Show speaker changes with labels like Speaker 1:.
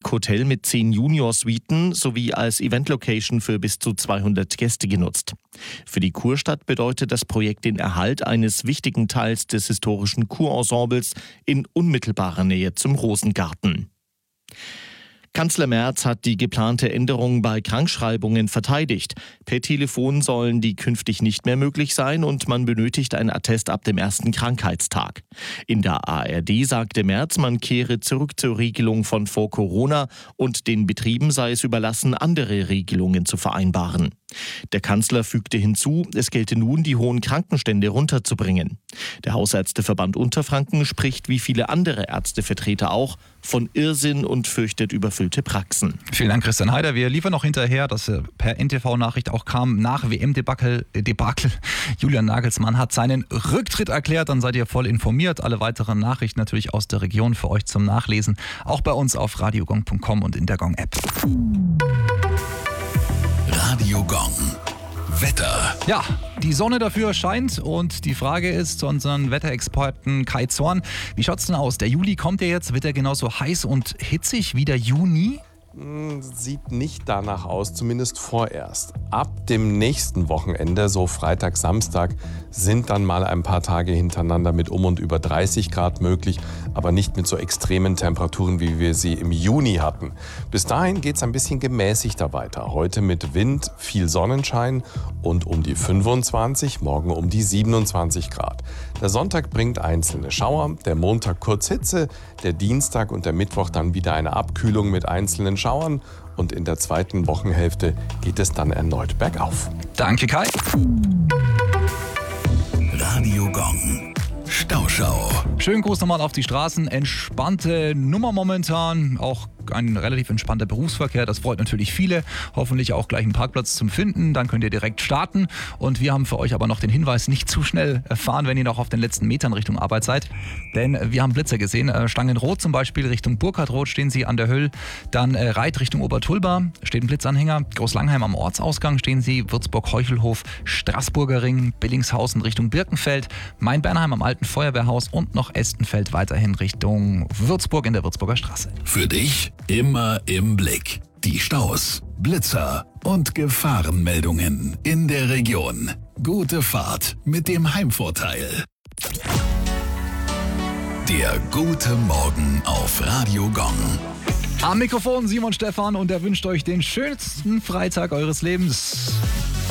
Speaker 1: Hotel mit 10 Junior-Suiten sowie als Event-Location für bis zu 200 Gäste genutzt. Für die Kurstadt bedeutet das Projekt den Erhalt eines wichtigen Teils des historischen Kurensembles in unmittelbarer Nähe zum Rosengarten. Kanzler Merz hat die geplante Änderung bei Krankschreibungen verteidigt. Per Telefon sollen die künftig nicht mehr möglich sein und man benötigt ein Attest ab dem ersten Krankheitstag. In der ARD sagte Merz, man kehre zurück zur Regelung von vor Corona und den Betrieben sei es überlassen, andere Regelungen zu vereinbaren. Der Kanzler fügte hinzu, es gelte nun, die hohen Krankenstände runterzubringen. Der Hausärzteverband Unterfranken spricht wie viele andere Ärztevertreter auch von Irrsinn und fürchtet überfüllte Praxen.
Speaker 2: Vielen Dank, Christian Heider. Wir liefern noch hinterher, dass per NTV-Nachricht auch kam, nach WM-Debakel. Julian Nagelsmann hat seinen Rücktritt erklärt. Dann seid ihr voll informiert. Alle weiteren Nachrichten natürlich aus der Region für euch zum Nachlesen. Auch bei uns auf radiogong.com und in der Gong-App.
Speaker 3: Radio Gong. Wetter.
Speaker 2: Ja, die Sonne dafür scheint und die Frage ist zu unseren Wetterexperten Kai Zorn, wie schaut's denn aus? Der Juli kommt ja jetzt, wird er genauso heiß und hitzig wie der Juni?
Speaker 4: Sieht nicht danach aus, zumindest vorerst. Ab dem nächsten Wochenende, so Freitag, Samstag, sind dann mal ein paar Tage hintereinander mit um und über 30 Grad möglich, aber nicht mit so extremen Temperaturen, wie wir sie im Juni hatten. Bis dahin geht es ein bisschen gemäßigter weiter. Heute mit Wind, viel Sonnenschein und um die 25, morgen um die 27 Grad. Der Sonntag bringt einzelne Schauer, der Montag kurz Hitze, der Dienstag und der Mittwoch dann wieder eine Abkühlung mit einzelnen Schauern und in der zweiten Wochenhälfte geht es dann erneut bergauf.
Speaker 2: Danke, Kai.
Speaker 3: Radio Gong. Stauschau.
Speaker 2: Schönen Gruß nochmal auf die Straßen. Entspannte Nummer momentan. Auch ein relativ entspannter Berufsverkehr. Das freut natürlich viele. Hoffentlich auch gleich einen Parkplatz zum Finden. Dann könnt ihr direkt starten. Und wir haben für euch aber noch den Hinweis, nicht zu schnell fahren, wenn ihr noch auf den letzten Metern Richtung Arbeit seid. Denn wir haben Blitzer gesehen. Stangenroth zum Beispiel Richtung Burkhardroth stehen sie an der Höll. Dann Reit Richtung Obertulba steht ein Blitzanhänger. Großlangheim am Ortsausgang stehen sie. Würzburg-Heuchelhof, Straßburger Ring, Billingshausen Richtung Birkenfeld. Main-Bernheim am Alten Feuerwehrhaus und noch Estenfeld weiterhin Richtung Würzburg in der Würzburger Straße.
Speaker 3: Für dich immer im Blick. Die Staus, Blitzer und Gefahrenmeldungen in der Region. Gute Fahrt mit dem Heimvorteil. Der gute Morgen auf Radio Gong.
Speaker 2: Am Mikrofon Simon Stephan und er wünscht euch den schönsten Freitag eures Lebens.